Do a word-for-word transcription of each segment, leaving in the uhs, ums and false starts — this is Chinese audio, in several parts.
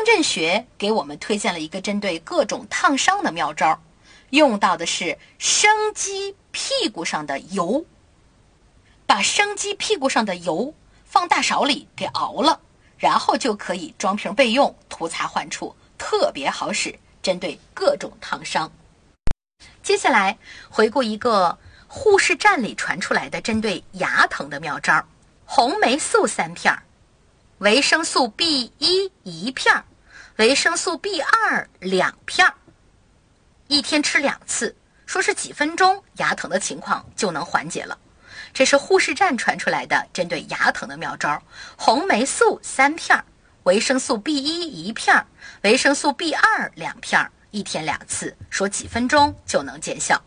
振学给我们推荐了一个针对各种烫伤的妙招，用到的是生鸡屁股上的油。把生鸡屁股上的油放大勺里给熬了，然后就可以装瓶备用，涂擦患处，特别好使，针对各种烫伤。接下来回顾一个护士站里传出来的针对牙疼的妙招：红霉素三片，维生素 B 一 一片，维生素 B 二 两片，一天吃两次，说是几分钟牙疼的情况就能缓解了。这是护士站传出来的针对牙疼的妙招：红霉素三片，维生素 B 一 一片，维生素 B 二 两片，一天两次，说几分钟就能见效。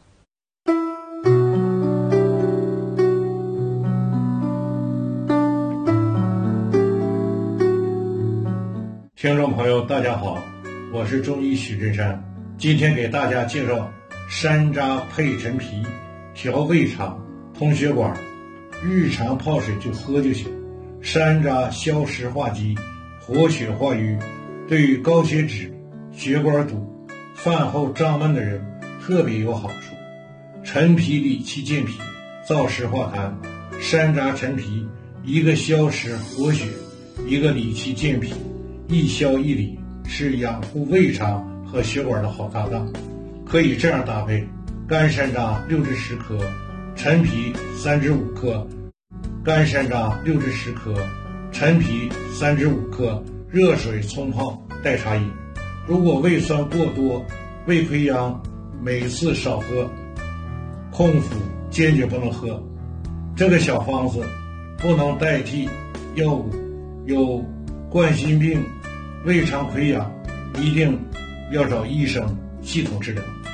听众朋友大家好，我是中医许振山，今天给大家介绍山楂配陈皮，调胃肠通血管，日常泡水就喝就行。山楂消食化积，活血化瘀，对于高血脂、血管堵、饭后胀闷的人特别有好处。陈皮理气健脾，燥湿化痰。山楂陈皮，一个消食活血，一个理气健脾，一消一理，是养护胃肠和血管的好搭档。可以这样搭配：干山楂六至十克，陈皮三至五克，干山楂六至十克，陈皮三至五克，热水冲泡代茶饮。如果胃酸过多、胃溃疡，每次少喝，空腹坚决不能喝。这个小方子不能代替药物，有冠心病、胃肠溃疡，一定要找医生系统治疗。